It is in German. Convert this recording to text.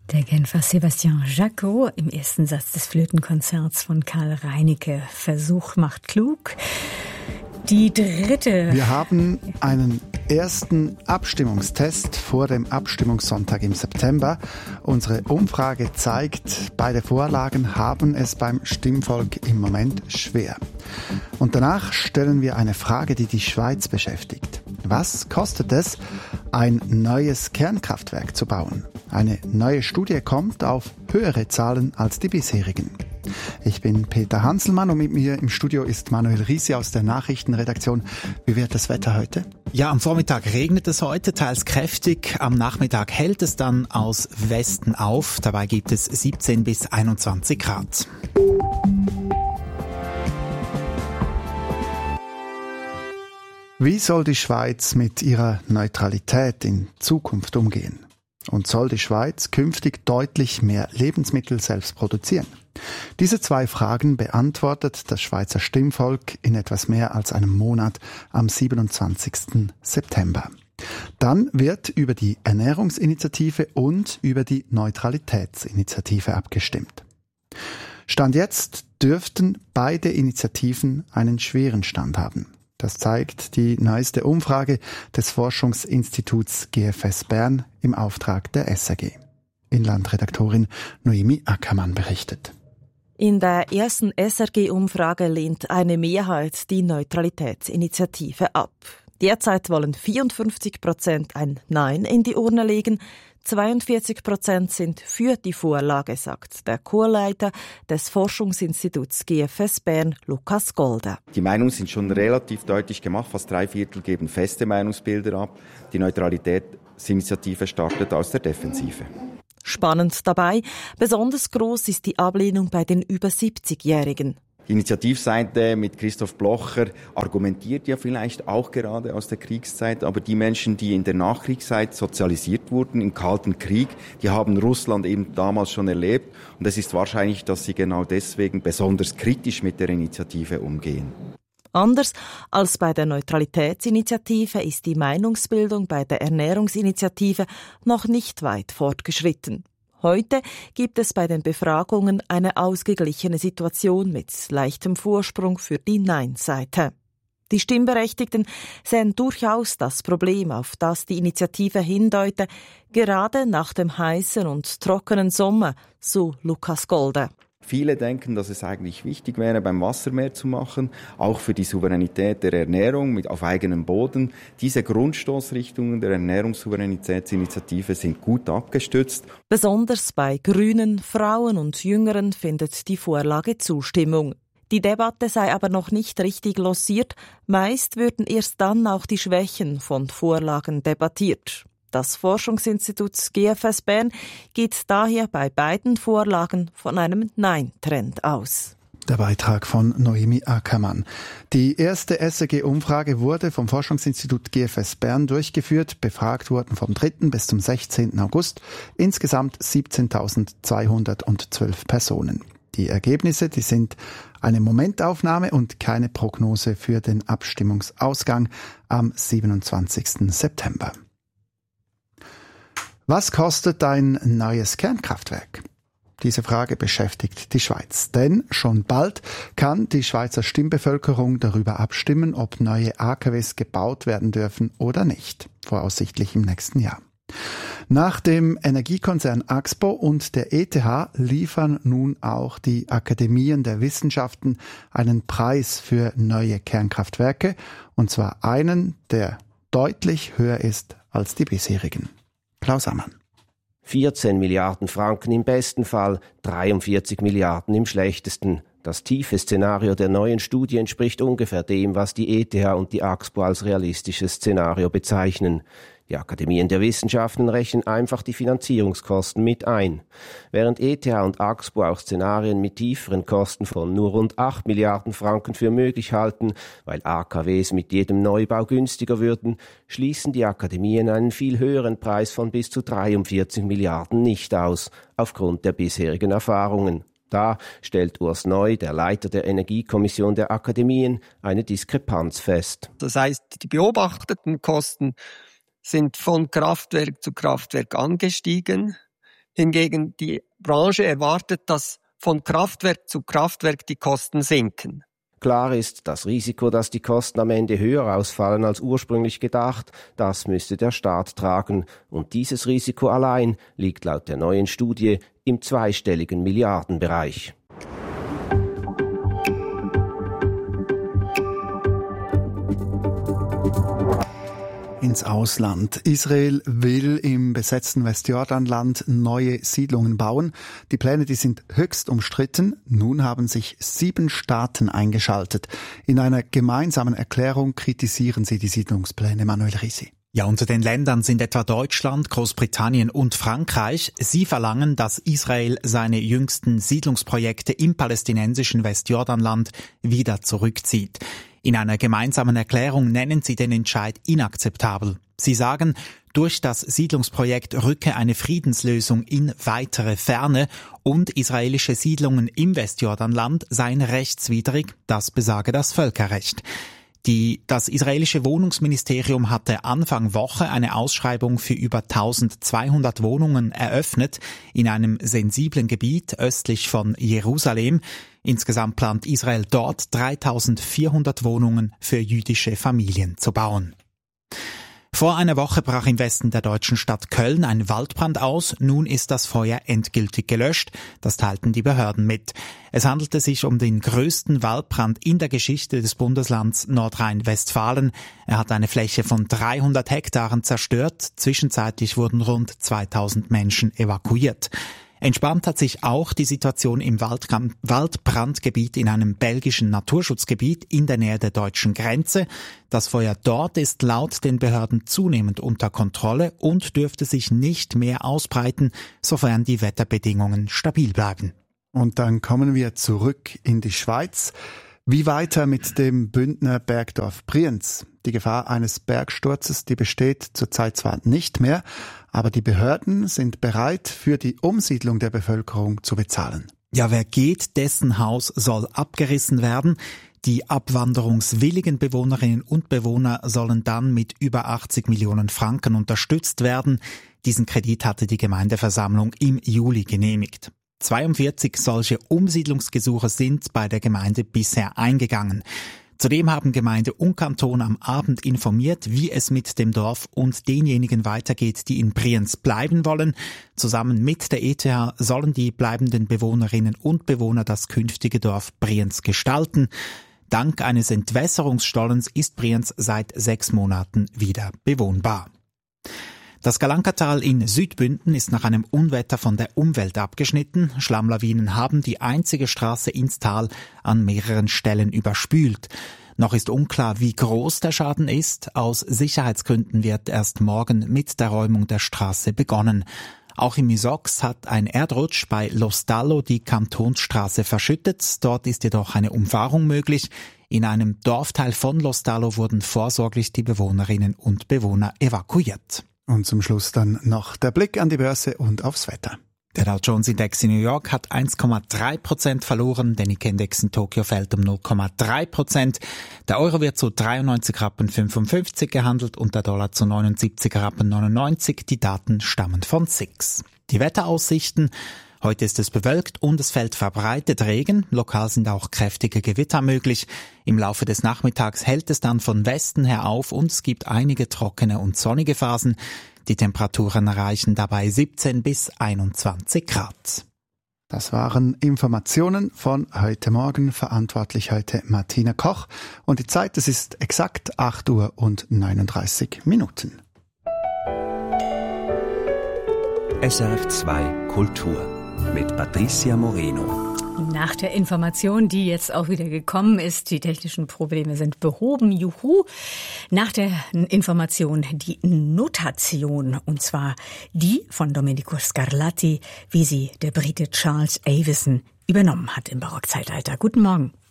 Der Genfer Sébastien Jacot im ersten Satz des Flötenkonzerts von Karl Reinicke. Versuch macht klug. Die dritte. Wir haben einen ersten Abstimmungstest vor dem Abstimmungssonntag im September. Unsere Umfrage zeigt, beide Vorlagen haben es beim Stimmvolk im Moment schwer. Und danach stellen wir eine Frage, die die Schweiz beschäftigt. Was kostet es, ein neues Kernkraftwerk zu bauen? Eine neue Studie kommt auf höhere Zahlen als die bisherigen. Ich bin Peter Hanselmann und mit mir im Studio ist Manuel Risi aus der Nachrichtenredaktion. Wie wird das Wetter heute? Ja, am Vormittag regnet es heute, teils kräftig. Am Nachmittag hält es dann aus Westen auf. Dabei gibt es 17 bis 21 Grad. Wie soll die Schweiz mit ihrer Neutralität in Zukunft umgehen? Und soll die Schweiz künftig deutlich mehr Lebensmittel selbst produzieren? Diese zwei Fragen beantwortet das Schweizer Stimmvolk in etwas mehr als einem Monat am 27. September. Dann wird über die Ernährungsinitiative und über die Neutralitätsinitiative abgestimmt. Stand jetzt dürften beide Initiativen einen schweren Stand haben. Das zeigt die neueste Umfrage des Forschungsinstituts GFS Bern im Auftrag der SRG. Inlandredaktorin Noemi Ackermann berichtet. In der ersten SRG-Umfrage lehnt eine Mehrheit die Neutralitätsinitiative ab. Derzeit wollen 54% ein Nein in die Urne legen. 42% sind für die Vorlage, sagt der Chorleiter des Forschungsinstituts GFS Bern, Lukas Golde. Die Meinungen sind schon relativ deutlich gemacht. Fast 3/4 geben feste Meinungsbilder ab. Die Neutralitätsinitiative startet aus der Defensive. Spannend dabei, besonders groß ist die Ablehnung bei den über 70-Jährigen. Die Initiativseite mit Christoph Blocher argumentiert ja vielleicht auch gerade aus der Kriegszeit, aber die Menschen, die in der Nachkriegszeit sozialisiert wurden, im Kalten Krieg, die haben Russland eben damals schon erlebt und es ist wahrscheinlich, dass sie genau deswegen besonders kritisch mit der Initiative umgehen. Anders als bei der Neutralitätsinitiative ist die Meinungsbildung bei der Ernährungsinitiative noch nicht weit fortgeschritten. Heute gibt es bei den Befragungen eine ausgeglichene Situation mit leichtem Vorsprung für die Nein-Seite. Die Stimmberechtigten sehen durchaus das Problem, auf das die Initiative hindeute, gerade nach dem heißen und trockenen Sommer, so Lukas Golde. Viele denken, dass es eigentlich wichtig wäre, beim Wasser mehr zu machen, auch für die Souveränität der Ernährung auf eigenem Boden. Diese Grundstoßrichtungen der Ernährungssouveränitätsinitiative sind gut abgestützt. Besonders bei Grünen, Frauen und Jüngeren findet die Vorlage Zustimmung. Die Debatte sei aber noch nicht richtig lanciert. Meist würden erst dann auch die Schwächen von Vorlagen debattiert. Das Forschungsinstitut GFS Bern geht daher bei beiden Vorlagen von einem Nein-Trend aus. Der Beitrag von Noemi Ackermann. Die erste SRG-Umfrage wurde vom Forschungsinstitut GFS Bern durchgeführt. Befragt wurden vom 3. bis zum 16. August insgesamt 17.212 Personen. Die Ergebnisse, die sind eine Momentaufnahme und keine Prognose für den Abstimmungsausgang am 27. September. Was kostet ein neues Kernkraftwerk? Diese Frage beschäftigt die Schweiz. Denn schon bald kann die Schweizer Stimmbevölkerung darüber abstimmen, ob neue AKWs gebaut werden dürfen oder nicht. Voraussichtlich im nächsten Jahr. Nach dem Energiekonzern Axpo und der ETH liefern nun auch die Akademien der Wissenschaften einen Preis für neue Kernkraftwerke. Und zwar einen, der deutlich höher ist als die bisherigen. Klaus Ammann. 14 Milliarden Franken im besten Fall, 43 Milliarden im schlechtesten. Das tiefe Szenario der neuen Studie entspricht ungefähr dem, was die ETH und die Axpo als realistisches Szenario bezeichnen. Die Akademien der Wissenschaften rechnen einfach die Finanzierungskosten mit ein. Während ETH und Axpo auch Szenarien mit tieferen Kosten von nur rund 8 Milliarden Franken für möglich halten, weil AKWs mit jedem Neubau günstiger würden, schließen die Akademien einen viel höheren Preis von bis zu 43 Milliarden nicht aus, aufgrund der bisherigen Erfahrungen. Da stellt Urs Neu, der Leiter der Energiekommission der Akademien, eine Diskrepanz fest. Das heißt, die beobachteten Kosten sind von Kraftwerk zu Kraftwerk angestiegen. Hingegen die Branche erwartet, dass von Kraftwerk zu Kraftwerk die Kosten sinken. Klar ist, das Risiko, dass die Kosten am Ende höher ausfallen als ursprünglich gedacht, das müsste der Staat tragen. Und dieses Risiko allein liegt laut der neuen Studie im zweistelligen Milliardenbereich. Ins Ausland. Israel will im besetzten Westjordanland neue Siedlungen bauen. Die Pläne, die sind höchst umstritten. Nun haben sich 7 Staaten eingeschaltet. In einer gemeinsamen Erklärung kritisieren sie die Siedlungspläne. Manuel Risi. Ja, unter den Ländern sind etwa Deutschland, Großbritannien und Frankreich. Sie verlangen, dass Israel seine jüngsten Siedlungsprojekte im palästinensischen Westjordanland wieder zurückzieht. In einer gemeinsamen Erklärung nennen sie den Entscheid inakzeptabel. Sie sagen, durch das Siedlungsprojekt rücke eine Friedenslösung in weitere Ferne und israelische Siedlungen im Westjordanland seien rechtswidrig, das besage das Völkerrecht. Das israelische Wohnungsministerium hatte Anfang Woche eine Ausschreibung für über 1200 Wohnungen eröffnet in einem sensiblen Gebiet östlich von Jerusalem. Insgesamt plant Israel dort 3400 Wohnungen für jüdische Familien zu bauen. Vor einer Woche brach im Westen der deutschen Stadt Köln ein Waldbrand aus. Nun ist das Feuer endgültig gelöscht. Das teilten die Behörden mit. Es handelte sich um den größten Waldbrand in der Geschichte des Bundeslands Nordrhein-Westfalen. Er hat eine Fläche von 300 Hektaren zerstört. Zwischenzeitlich wurden rund 2000 Menschen evakuiert. Entspannt hat sich auch die Situation im Waldbrandgebiet in einem belgischen Naturschutzgebiet in der Nähe der deutschen Grenze. Das Feuer dort ist laut den Behörden zunehmend unter Kontrolle und dürfte sich nicht mehr ausbreiten, sofern die Wetterbedingungen stabil bleiben. Und dann kommen wir zurück in die Schweiz. Wie weiter mit dem Bündner Bergdorf Brienz? Die Gefahr eines Bergsturzes, die besteht zurzeit zwar nicht mehr, aber die Behörden sind bereit, für die Umsiedlung der Bevölkerung zu bezahlen. Ja, wer geht, dessen Haus soll abgerissen werden. Die abwanderungswilligen Bewohnerinnen und Bewohner sollen dann mit über 80 Millionen Franken unterstützt werden. Diesen Kredit hatte die Gemeindeversammlung im Juli genehmigt. 42 solche Umsiedlungsgesuche sind bei der Gemeinde bisher eingegangen. Zudem haben Gemeinde und Kanton am Abend informiert, wie es mit dem Dorf und denjenigen weitergeht, die in Brienz bleiben wollen. Zusammen mit der ETH sollen die bleibenden Bewohnerinnen und Bewohner das künftige Dorf Brienz gestalten. Dank eines Entwässerungsstollens ist Brienz seit 6 Monaten wieder bewohnbar. Das Galankatal in Südbünden ist nach einem Unwetter von der Umwelt abgeschnitten. Schlammlawinen haben die einzige Straße ins Tal an mehreren Stellen überspült. Noch ist unklar, wie groß der Schaden ist. Aus Sicherheitsgründen wird erst morgen mit der Räumung der Straße begonnen. Auch im Misox hat ein Erdrutsch bei Lostallo die Kantonsstraße verschüttet. Dort ist jedoch eine Umfahrung möglich. In einem Dorfteil von Lostallo wurden vorsorglich die Bewohnerinnen und Bewohner evakuiert. Und zum Schluss dann noch der Blick an die Börse und aufs Wetter. Der Dow Jones Index in New York hat 1,3% verloren, der Nikkei-Index in Tokio fällt um 0,3%. Der Euro wird zu 93,55 Rappen gehandelt und der Dollar zu 79,99 Rappen. Die Daten stammen von SIX. Die Wetteraussichten: Heute ist es bewölkt und es fällt verbreitet Regen. Lokal sind auch kräftige Gewitter möglich. Im Laufe des Nachmittags hält es dann von Westen her auf und es gibt einige trockene und sonnige Phasen. Die Temperaturen erreichen dabei 17 bis 21 Grad. Das waren Informationen von heute Morgen. Verantwortlich heute Martina Koch. Und die Zeit, es ist exakt 8:39 Minuten. SRF 2 Kultur mit Patricia Moreno. Nach der Information, die jetzt auch wieder gekommen ist, die technischen Probleme sind behoben, juhu. Nach der Information die Notation, und zwar die von Domenico Scarlatti, wie sie der Brite Charles Avison übernommen hat im Barockzeitalter. Guten Morgen.